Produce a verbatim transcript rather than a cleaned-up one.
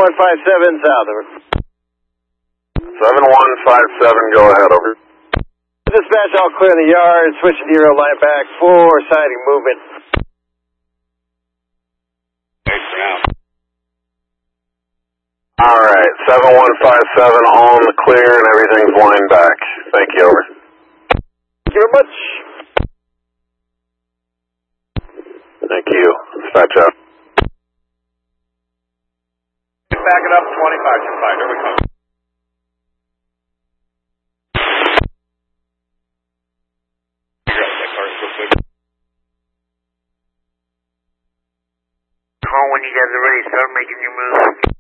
one five seven south, over. seven one five seven, go ahead, over. Dispatch, all clear in the yard. Switching to Euro line back. Four siding movement. Thanks for now. All right, seven one five seven on the clear and everything's lined back. Thank you, over. Thank you very much. Thank you. Dispatch out. Back it up, twenty-five to five. Here we come. Call when you guys are ready. Start making your moves.